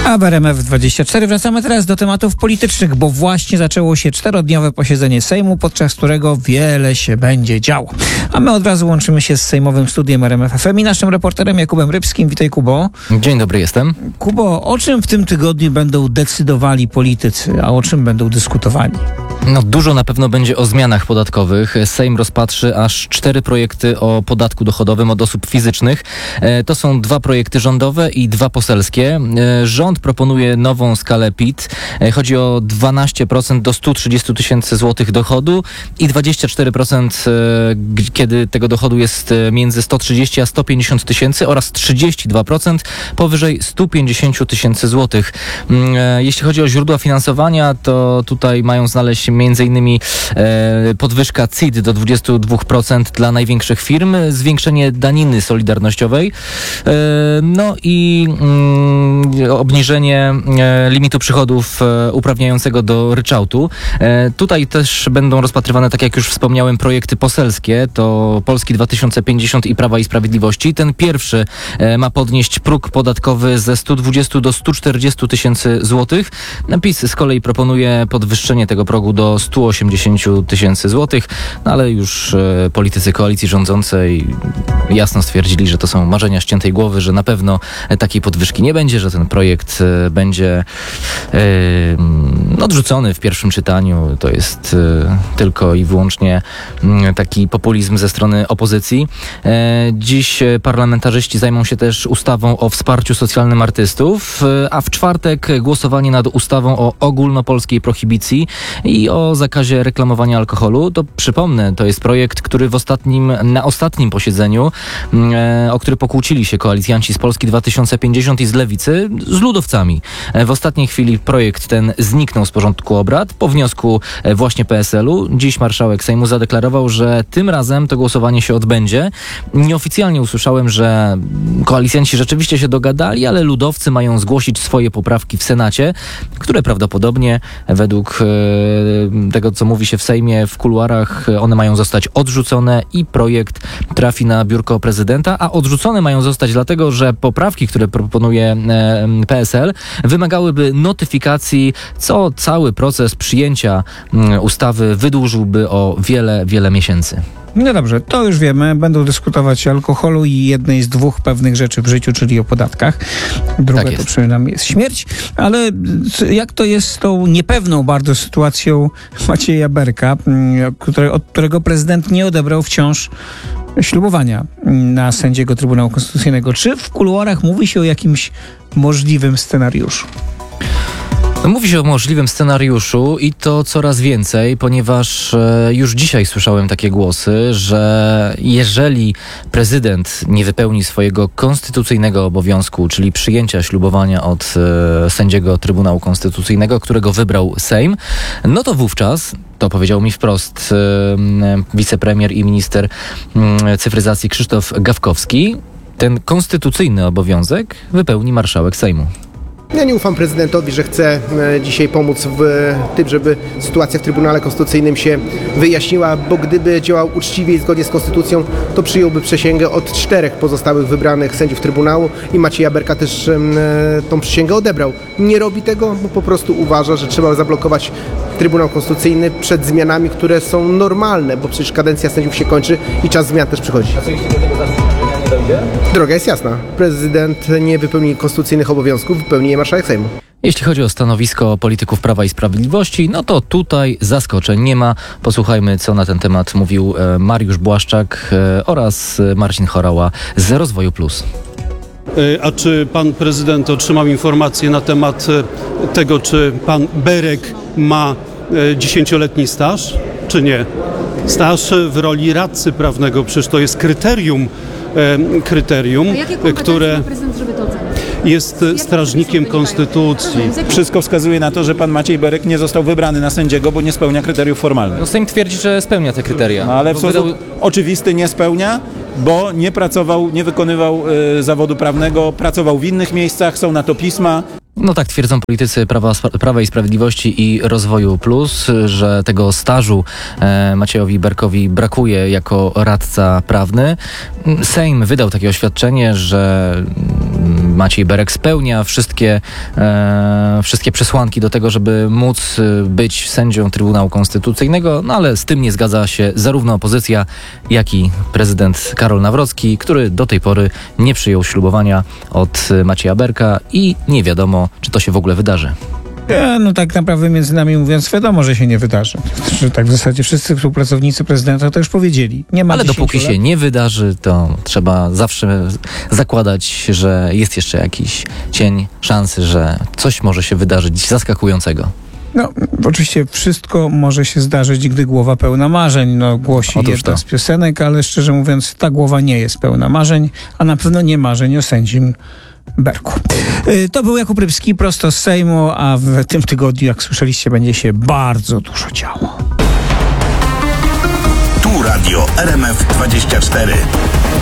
A w RMF24 wracamy teraz do tematów politycznych, bo właśnie zaczęło się 4-dniowe posiedzenie Sejmu, podczas którego wiele się będzie działo. A my od razu łączymy się z sejmowym studiem RMF FM i naszym reporterem Jakubem Rybskim. Witaj, Kubo. Dzień dobry, jestem. Kubo, o czym w tym tygodniu będą decydowali politycy, a o czym będą dyskutowali? No, dużo na pewno będzie o zmianach podatkowych. Sejm rozpatrzy aż 4 projekty o podatku dochodowym od osób fizycznych. To są 2 projekty rządowe i 2 poselskie. Rząd proponuje nową skalę PIT. Chodzi o 12% do 130 tysięcy złotych dochodu i 24%, kiedy tego dochodu jest między 130 a 150 tysięcy oraz 32% powyżej 150 tysięcy złotych. Jeśli chodzi o źródła finansowania, to tutaj mają znaleźć m.in. podwyżka CIT do 22% dla największych firm, zwiększenie daniny solidarnościowej, no i obniżenie limitu przychodów uprawniającego do ryczałtu. Tutaj też będą rozpatrywane, tak jak już wspomniałem, projekty poselskie. To Polski 2050 i Prawa i Sprawiedliwości. Ten pierwszy ma podnieść próg podatkowy ze 120 do 140 tysięcy złotych. PiS z kolei proponuje podwyższenie tego progu do 180 tysięcy złotych, no ale już politycy koalicji rządzącej jasno stwierdzili, że to są marzenia ściętej głowy, że na pewno takiej podwyżki nie będzie, że ten projekt będzie odrzucony w pierwszym czytaniu. To jest tylko i wyłącznie taki populizm ze strony opozycji. Dziś parlamentarzyści zajmą się też ustawą o wsparciu socjalnym artystów, a w czwartek głosowanie nad ustawą o ogólnopolskiej prohibicji i o zakazie reklamowania alkoholu. To przypomnę, to jest projekt, który na ostatnim posiedzeniu, o który pokłócili się koalicjanci z Polski 2050 i z Lewicy, z ludowcami. W ostatniej chwili projekt ten zniknął z porządku obrad po wniosku właśnie PSL-u. Dziś marszałek Sejmu zadeklarował, że tym razem to głosowanie się odbędzie. Nieoficjalnie usłyszałem, że koalicjanci rzeczywiście się dogadali, ale ludowcy mają zgłosić swoje poprawki w Senacie, które prawdopodobnie według tego, co mówi się w Sejmie, w kuluarach, one mają zostać odrzucone i projekt trafi na biurko prezydenta, a odrzucone mają zostać dlatego, że poprawki, które proponuje PSL, wymagałyby notyfikacji, co cały proces przyjęcia ustawy wydłużyłby o wiele, wiele miesięcy. No dobrze, to już wiemy. Będą dyskutować o alkoholu i jednej z 2 pewnych rzeczy w życiu, czyli o podatkach. Druga Tak to przynajmniej jest śmierć. Ale jak to jest z tą niepewną bardzo sytuacją Macieja Berka, od którego prezydent nie odebrał wciąż ślubowania na sędziego Trybunału Konstytucyjnego? Czy w kuluarach mówi się o jakimś możliwym scenariuszu? Mówi się o możliwym scenariuszu i to coraz więcej, ponieważ już dzisiaj słyszałem takie głosy, że jeżeli prezydent nie wypełni swojego konstytucyjnego obowiązku, czyli przyjęcia ślubowania od sędziego Trybunału Konstytucyjnego, którego wybrał Sejm, no to wówczas, to powiedział mi wprost wicepremier i minister cyfryzacji Krzysztof Gawkowski, ten konstytucyjny obowiązek wypełni marszałek Sejmu. Ja nie ufam prezydentowi, że chce dzisiaj pomóc w tym, żeby sytuacja w Trybunale Konstytucyjnym się wyjaśniła, bo gdyby działał uczciwie i zgodnie z konstytucją, to przyjąłby przysięgę od 4 pozostałych wybranych sędziów Trybunału i Macieja Berka też tą przysięgę odebrał. Nie robi tego, bo po prostu uważa, że trzeba zablokować Trybunał Konstytucyjny przed zmianami, które są normalne, bo przecież kadencja sędziów się kończy i czas zmian też przychodzi. Droga jest jasna. Prezydent nie wypełni konstytucyjnych obowiązków, wypełni je marszałek Sejmu. Jeśli chodzi o stanowisko polityków Prawa i Sprawiedliwości, no to tutaj zaskoczeń nie ma. Posłuchajmy, co na ten temat mówił Mariusz Błaszczak oraz Marcin Horała z Rozwoju Plus. A czy pan prezydent otrzymał informację na temat tego, czy pan Berek ma 10-letni staż, czy nie? Staż w roli radcy prawnego, przecież to jest kryterium, które jest strażnikiem konstytucji. Wszystko wskazuje na to, że pan Maciej Berek nie został wybrany na sędziego, bo nie spełnia kryteriów formalnych. No Sejm twierdzi, że spełnia te kryteria. No, ale w sposób oczywisty nie spełnia, bo nie pracował, nie wykonywał zawodu prawnego, pracował w innych miejscach, są na to pisma. No tak twierdzą politycy Prawa i Sprawiedliwości i Rozwoju Plus, że tego stażu Maciejowi Berkowi brakuje jako radca prawny. Sejm wydał takie oświadczenie, że Maciej Berek spełnia wszystkie przesłanki do tego, żeby móc być sędzią Trybunału Konstytucyjnego, no ale z tym nie zgadza się zarówno opozycja, jak i prezydent Karol Nawrocki, który do tej pory nie przyjął ślubowania od Macieja Berka i nie wiadomo, czy to się w ogóle wydarzy. No tak naprawdę między nami mówiąc wiadomo, że się nie wydarzy. Że tak w zasadzie wszyscy współpracownicy prezydenta to już powiedzieli. Nie ma Ale 10 dopóki lat. się nie wydarzy, to trzeba zawsze zakładać, że jest jeszcze jakiś cień szansy, że coś może się wydarzyć zaskakującego. No, oczywiście wszystko może się zdarzyć, gdy głowa pełna marzeń. No, głosi Otóż jedna to. z piosenek, ale szczerze mówiąc, ta głowa nie jest pełna marzeń, a na pewno nie marzeń o sędzim Berku. To był Jakub Rybski prosto z Sejmu, a w tym tygodniu, jak słyszeliście, będzie się bardzo dużo działo. Tu Radio RMF 24.